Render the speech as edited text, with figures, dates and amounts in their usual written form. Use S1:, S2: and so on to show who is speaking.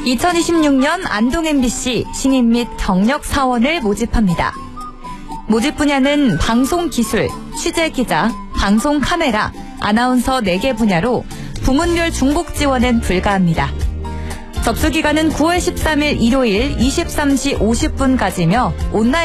S1: 2026년 안동 MBC 신인 및 경력 사원을 모집합니다. 모집 분야는 방송기술, 취재기자, 방송카메라, 아나운서 4개 분야로 부문별 중복 지원은 불가합니다. 접수기간은 9월 13일 일요일 23시 50분까지며 온라인